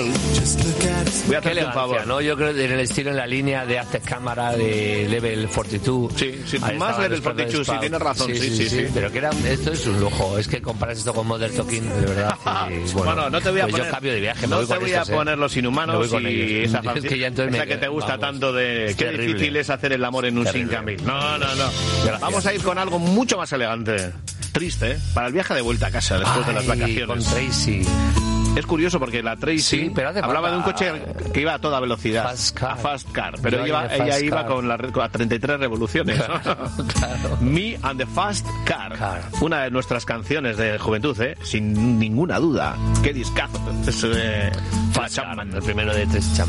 Voy a hacerte un favor, ¿no? Yo creo que en el estilo, en la línea de Aztec Cámara, de Level 42. Sí, más Level 42, sí, tienes razón, sí. Pero que esto es un lujo. Es que comparas esto con Modern Talking, de verdad. Bueno, no te voy a pues poner... yo cambio de viaje, no te voy a poner Los Inhumanos y esa canción, que ya esa que te gusta tanto de... Qué terrible. difícil es hacer el amor en un 5000. No. Vamos a ir con algo mucho más elegante. Triste, ¿eh? Para el viaje de vuelta a casa después de las vacaciones. Con Tracy. Es curioso porque la Tracy hablaba de un coche que iba a toda velocidad, fast car, pero ella iba a 33 revoluciones. Claro. Me and the Fast Car. Una de nuestras canciones de juventud, sin ninguna duda. Qué discazo. Es Fast Chapman, el primero de Tracy Chapman.